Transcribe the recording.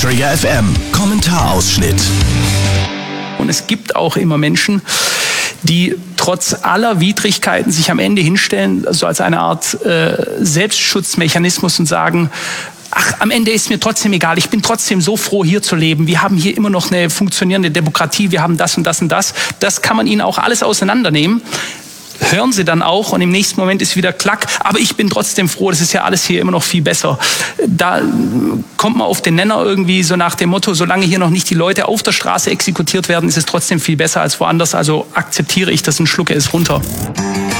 Trigger FM Kommentarausschnitt. Und es gibt auch immer Menschen, die trotz aller Widrigkeiten sich am Ende hinstellen, so als eine Art Selbstschutzmechanismus und sagen, ach, am Ende ist mir trotzdem egal, ich bin trotzdem so froh, hier zu leben. Wir haben hier immer noch eine funktionierende Demokratie, wir haben das und das und das. Das kann man ihnen auch alles auseinandernehmen. Hören sie dann auch und im nächsten Moment ist wieder klack, aber ich bin trotzdem froh, das ist ja alles hier immer noch viel besser. Da kommt man auf den Nenner irgendwie so nach dem Motto, solange hier noch nicht die Leute auf der Straße exekutiert werden, ist es trotzdem viel besser als woanders, also akzeptiere ich das und schlucke es runter.